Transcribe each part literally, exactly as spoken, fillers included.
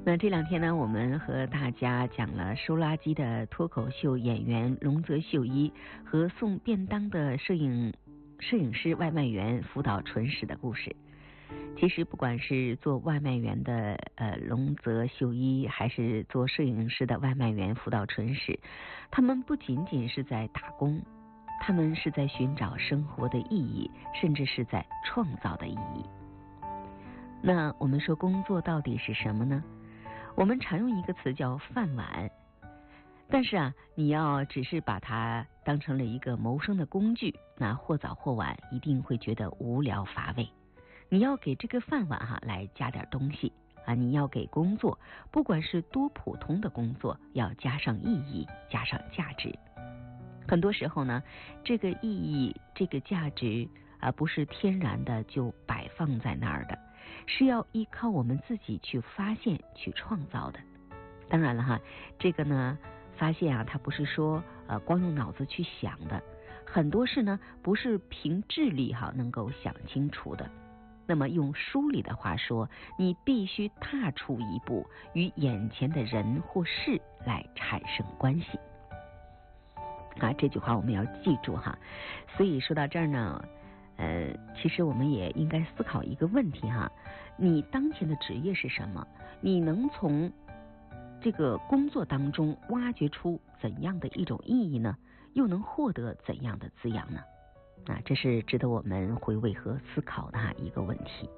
那这两天呢，我们和大家讲了收垃圾的脱口秀演员龙泽秀一和送便当的摄影摄影师外卖员福岛纯史的故事。其实不管是做外卖员的呃龙泽秀一，还是做摄影师的外卖员福岛纯史，他们不仅仅是在打工，他们是在寻找生活的意义，甚至是在创造的意义。那我们说工作到底是什么呢？我们常用一个词叫饭碗，但是啊，你要只是把它当成了一个谋生的工具，那或早或晚一定会觉得无聊乏味。你要给这个饭碗哈、啊、来加点东西啊，你要给工作，不管是多普通的工作，要加上意义，加上价值。很多时候呢，这个意义、这个价值啊，不是天然的就摆放在那儿的，是要依靠我们自己去发现、去创造的。当然了哈，这个呢，发现啊，它不是说呃光用脑子去想的，很多事呢不是凭智力哈能够想清楚的。那么用书里的话说，你必须踏出一步，与眼前的人或事来产生关系。啊，这句话我们要记住哈。所以说到这儿呢，呃，其实我们也应该思考一个问题哈：你当前的职业是什么？你能从这个工作当中挖掘出怎样的一种意义呢？又能获得怎样的滋养呢？啊，这是值得我们回味和思考的哈一个问题。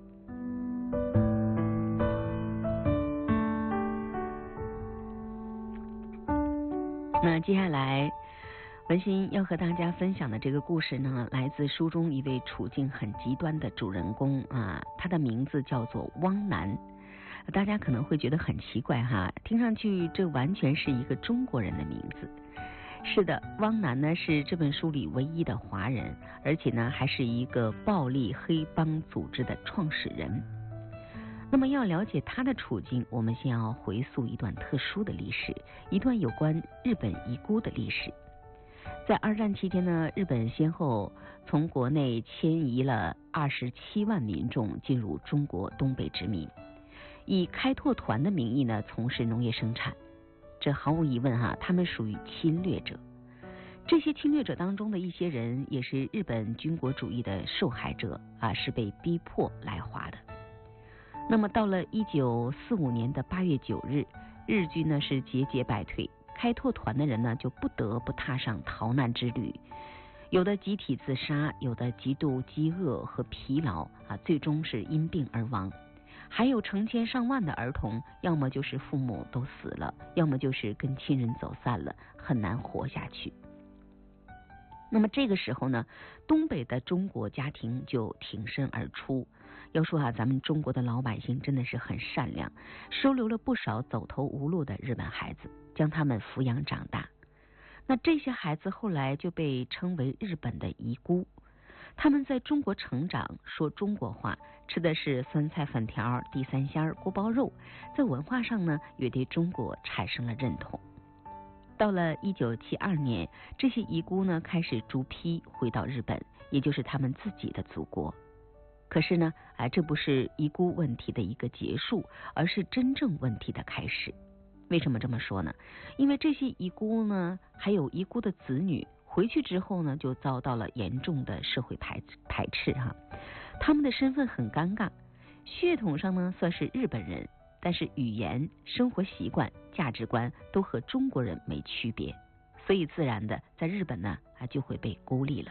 那接下来文心要和大家分享的这个故事呢，来自书中一位处境很极端的主人公啊，他的名字叫做汪楠。大家可能会觉得很奇怪哈，听上去这完全是一个中国人的名字。是的，汪楠呢是这本书里唯一的华人，而且呢还是一个暴力黑帮组织的创始人。那么要了解他的处境，我们先要回溯一段特殊的历史，一段有关日本遗孤的历史。在二战期间呢，日本先后从国内迁移了二十七万民众进入中国东北殖民，以开拓团的名义呢从事农业生产。这毫无疑问哈，他们属于侵略者。这些侵略者当中的一些人也是日本军国主义的受害者啊，是被逼迫来华的。那么到了一九四五年的八月九日，日军呢是节节败退，开拓团的人呢就不得不踏上逃难之旅，有的集体自杀，有的极度饥饿和疲劳啊，最终是因病而亡。还有成千上万的儿童，要么就是父母都死了，要么就是跟亲人走散了，很难活下去。那么这个时候呢，东北的中国家庭就挺身而出。要说啊，咱们中国的老百姓真的是很善良，收留了不少走投无路的日本孩子，将他们抚养长大。那这些孩子后来就被称为日本的遗孤。他们在中国成长，说中国话，吃的是酸菜粉条、地三鲜、锅包肉，在文化上呢，也对中国产生了认同。到了一九七二年，这些遗孤呢开始逐批回到日本，也就是他们自己的祖国。可是呢，啊，这不是遗孤问题的一个结束，而是真正问题的开始。为什么这么说呢？因为这些遗孤呢，还有遗孤的子女，回去之后呢，就遭到了严重的社会排排斥哈。他们的身份很尴尬，血统上呢算是日本人，但是语言、生活习惯、价值观都和中国人没区别，所以自然的在日本呢啊就会被孤立了。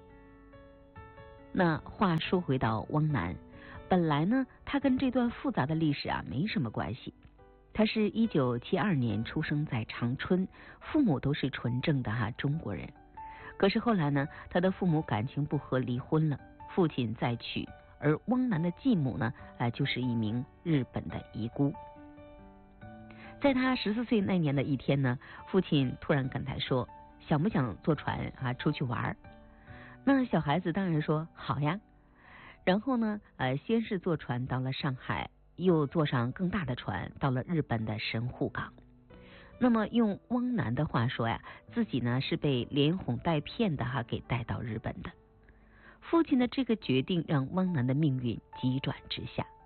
那话说回到汪楠，本来呢他跟这段复杂的历史啊没什么关系。他是一九七二年出生在长春，父母都是纯正的哈中国人。可是后来呢，他的父母感情不和，离婚了，父亲再娶，而汪楠的继母呢，呃，就是一名日本的遗孤。在他十四岁那年的一天呢，父亲突然跟他说，想不想坐船啊出去玩？那小孩子当然说好呀。然后呢，呃，先是坐船到了上海，又坐上更大的船到了日本的神户港。那么用汪楠的话说呀，自己呢是被连哄带骗的哈给带到日本的。父亲的这个决定让汪楠的命运急转直下。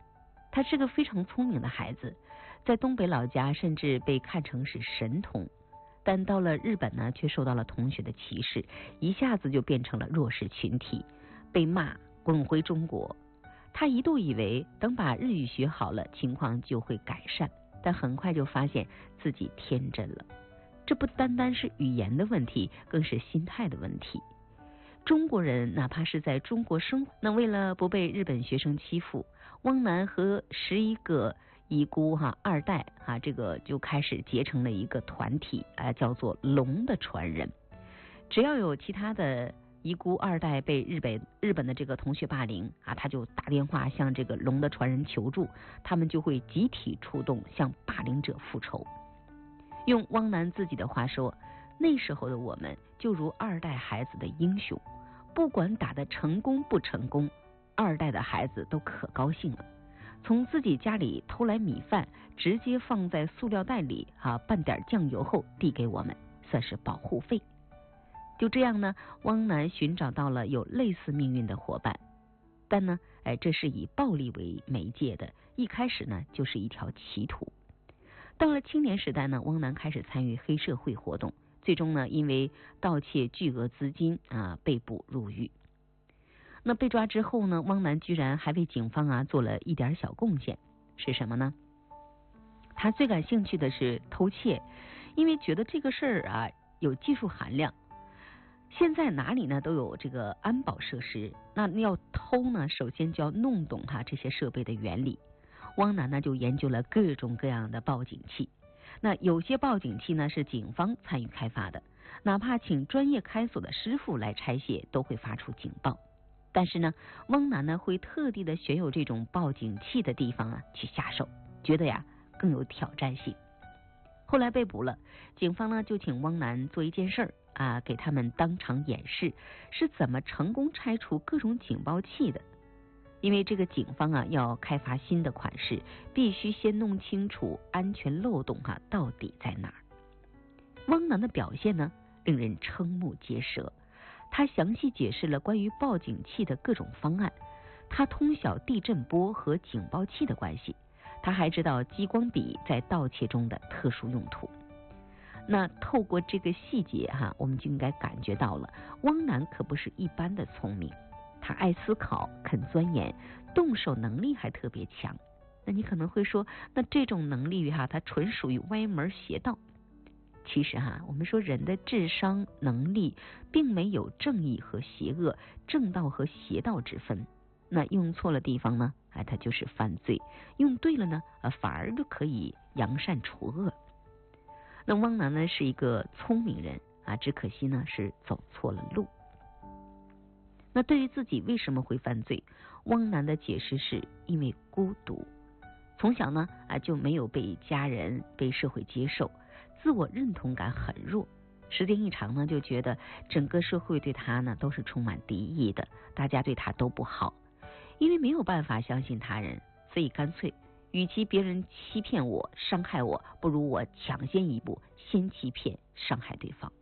他是个非常聪明的孩子，在东北老家甚至被看成是神童，但到了日本呢，却受到了同学的歧视，一下子就变成了弱势群体，被骂滚回中国。他一度以为等把日语学好了，情况就会改善，但很快就发现自己天真了。这不单单是语言的问题，更是心态的问题。中国人哪怕是在中国生活，那为了不被日本学生欺负，汪楠和十一个遗孤哈二代啊，这个就开始结成了一个团体啊，叫做龙的传人。只要有其他的遗孤二代被日本日本的这个同学霸凌啊，他就打电话向这个龙的传人求助，他们就会集体出动向霸凌者复仇。用汪楠自己的话说，那时候的我们就如二代孩子的英雄，不管打得成功不成功，二代的孩子都可高兴了。从自己家里偷来米饭，直接放在塑料袋里啊，拌点酱油后递给我们，算是保护费。就这样呢，汪楠寻找到了有类似命运的伙伴，但呢，哎，这是以暴力为媒介的，一开始呢就是一条歧途。到了青年时代呢，汪楠开始参与黑社会活动，最终呢，因为盗窃巨额资金啊被捕入狱。那被抓之后呢，汪楠居然还为警方啊做了一点小贡献，是什么呢？他最感兴趣的是偷窃，因为觉得这个事儿啊有技术含量。现在哪里呢都有这个安保设施，那要偷呢，首先就要弄懂哈这些设备的原理。汪楠呢就研究了各种各样的报警器，那有些报警器呢是警方参与开发的，哪怕请专业开锁的师傅来拆卸，都会发出警报。但是呢，汪楠呢会特地的选有这种报警器的地方啊去下手，觉得呀更有挑战性。后来被捕了，警方呢就请汪楠做一件事儿啊，给他们当场演示是怎么成功拆除各种警报器的。因为这个警方啊要开发新的款式，必须先弄清楚安全漏洞哈、啊、到底在哪儿。汪楠的表现呢令人瞠目结舌，他详细解释了关于报警器的各种方案，他通晓地震波和警报器的关系，他还知道激光笔在盗窃中的特殊用途。那透过这个细节哈、啊，我们就应该感觉到了，汪楠可不是一般的聪明。他爱思考，肯钻研，动手能力还特别强。那你可能会说，那这种能力哈，它纯属于歪门邪道。其实哈，我们说人的智商能力并没有正义和邪恶、正道和邪道之分。那用错了地方呢，哎，它就是犯罪；用对了呢，啊，反而就可以扬善除恶。那汪楠呢是一个聪明人啊，只可惜呢是走错了路。那对于自己为什么会犯罪，汪楠的解释是因为孤独。从小呢啊就没有被家人、被社会接受，自我认同感很弱。时间一长呢，就觉得整个社会对他呢都是充满敌意的，大家对他都不好。因为没有办法相信他人，所以干脆，与其别人欺骗我、伤害我，不如我抢先一步，先欺骗、伤害对方。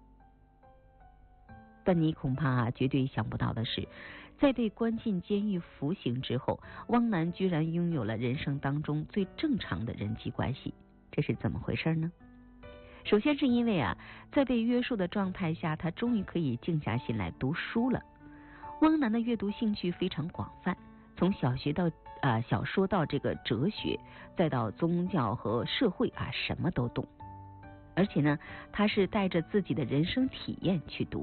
但你恐怕、啊、绝对想不到的是，在被关进监狱服刑之后，汪楠居然拥有了人生当中最正常的人际关系，这是怎么回事呢？首先是因为啊，在被约束的状态下，他终于可以静下心来读书了。汪楠的阅读兴趣非常广泛，从小学到啊、呃、小说到这个哲学，再到宗教和社会啊，什么都懂。而且呢，他是带着自己的人生体验去读。